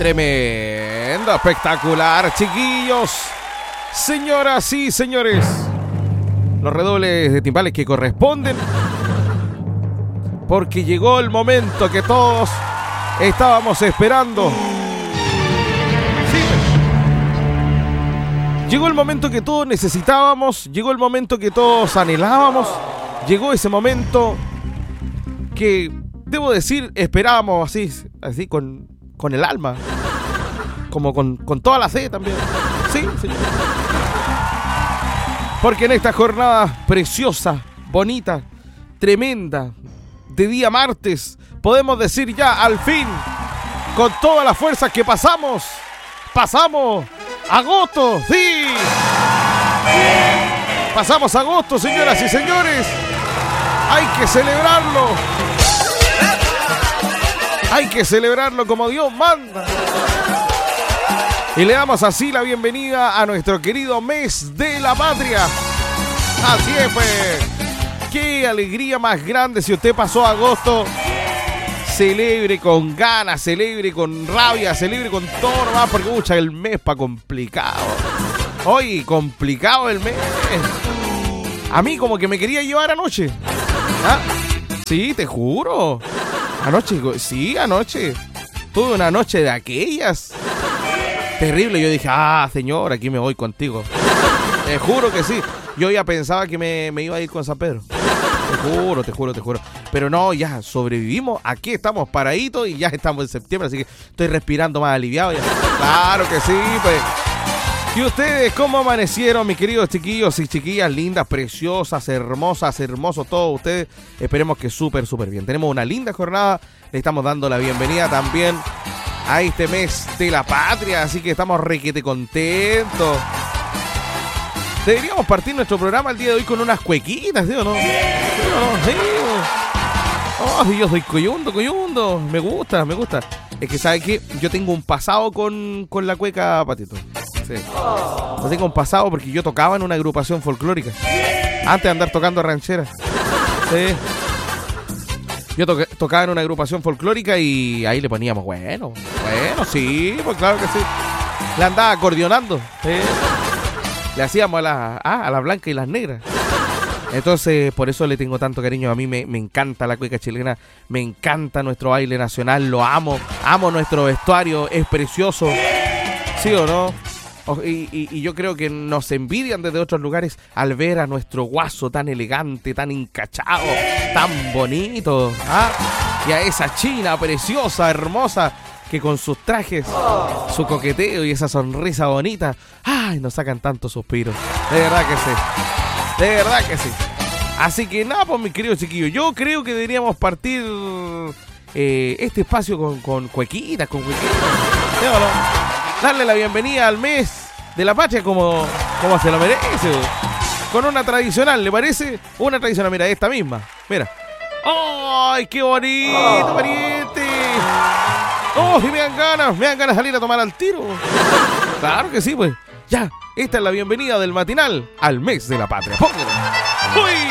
Tremendo, espectacular, chiquillos. Señoras y señores, los redobles de timbales que corresponden, porque llegó el momento que todos estábamos esperando. Sí. Llegó el momento que todos necesitábamos, llegó el momento que todos anhelábamos, llegó ese momento que, debo decir, esperábamos así con el alma, como con toda la fe también. Sí, sí. Porque en esta jornada preciosa, bonita, tremenda, de día martes, podemos decir ya al fin, con todas las fuerzas que pasamos agosto, sí. Pasamos agosto, señoras y señores. Hay que celebrarlo. Hay que celebrarlo como Dios manda. Y le damos así la bienvenida a nuestro querido mes de la patria. Así es, pues. Qué alegría más grande si usted pasó agosto. Celebre con ganas, celebre con rabia, celebre con todo nomás, porque el mes está complicado. Hoy, complicado el mes. A mí como que me quería llevar anoche. ¿Ah? Sí, te juro. Anoche. Tuve una noche de aquellas. Terrible, yo dije, señor, aquí me voy contigo. Te juro que sí. Yo ya pensaba que me iba a ir con San Pedro. Te juro. Pero no, ya sobrevivimos. Aquí estamos paraditos y ya estamos en septiembre, así que estoy respirando más aliviado ya. Claro que sí, pues. ¿Y ustedes cómo amanecieron, mis queridos chiquillos y chiquillas lindas, preciosas, hermosas, hermosos todos ustedes? Esperemos que súper bien. Tenemos una linda jornada. Le estamos dando la bienvenida también a este mes de la patria, así que estamos requete contentos. Deberíamos partir nuestro programa el día de hoy con unas cuequitas, ¿sí o no? Sí. Yo soy coyundo. Me gusta. Es que, ¿sabe qué? Yo tengo un pasado con la cueca, Patito. Sí. Yo tengo un pasado porque yo tocaba en una agrupación folclórica. Antes de andar tocando rancheras. Sí. Yo tocaba en una agrupación folclórica y ahí le poníamos, bueno, sí, pues claro que sí. Le andaba acordeonando. Sí. Le hacíamos a la blanca y las negras. Entonces, por eso le tengo tanto cariño. A mí me encanta la cueca chilena, me encanta nuestro baile nacional, lo amo nuestro vestuario, es precioso. ¿Sí o no? Y yo creo que nos envidian desde otros lugares al ver a nuestro guaso tan elegante, tan encachado, tan bonito. ¿Ah? Y a esa china preciosa, hermosa, que con sus trajes, su coqueteo y esa sonrisa bonita, ¡ay! Nos sacan tantos suspiros. De verdad que sí. Así que nada, pues mis queridos chiquillos, yo creo que deberíamos partir este espacio con cuequitas, ¿sí o no? Darle la bienvenida al mes de la patria como se lo merece. Con una tradicional, ¿le parece? Una tradicional, mira, esta misma. Mira. ¡Ay, qué bonito, pariente! ¡Oh, y me dan ganas de salir a tomar al tiro! Claro que sí, pues. Ya, esta es la bienvenida del matinal al mes de la patria. ¡Póngalo! ¡Uy!